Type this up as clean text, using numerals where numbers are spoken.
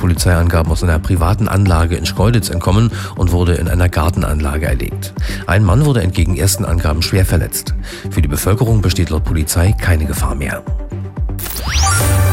Polizeiangaben aus einer privaten Anlage in Schkeuditz entkommen und wurde in einer Gartenanlage erlegt. Ein Mann wurde entgegen ersten Angaben schwer verletzt. Für die Bevölkerung besteht laut Polizei keine Gefahr mehr.